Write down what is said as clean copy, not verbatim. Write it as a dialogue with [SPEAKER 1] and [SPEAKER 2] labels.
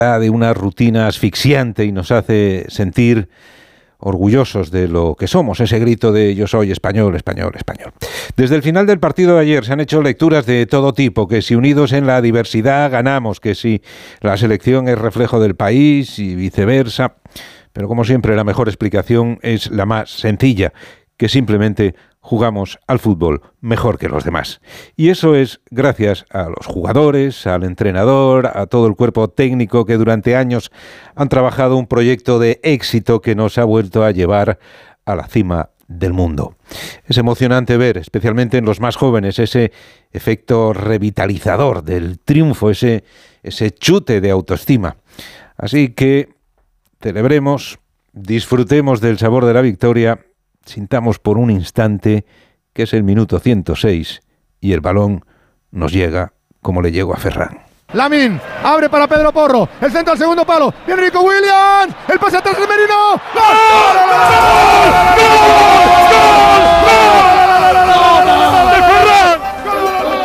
[SPEAKER 1] de una rutina asfixiante y nos hace sentir orgullosos de lo que somos, ese grito de yo soy español, español, español. Desde el final del partido de ayer se han hecho lecturas de todo tipo, que si unidos en la diversidad ganamos, que si la selección es reflejo del país y viceversa, pero como siempre la mejor explicación es la más sencilla, que simplemente jugamos al fútbol mejor que los demás. Y eso es gracias a los jugadores, al entrenador, a todo el cuerpo técnico que durante años han trabajado un proyecto de éxito que nos ha vuelto a llevar a la cima del mundo. Es emocionante ver, especialmente en los más jóvenes, ese efecto revitalizador del triunfo, ese chute de autoestima. Así que celebremos, disfrutemos del sabor de la victoria, sintamos por un instante que es el minuto 106 y el balón nos llega como le llegó a Ferran.
[SPEAKER 2] Lamine abre para Pedro Porro, el centro al segundo palo, viene Nico Williams, el pase atrás,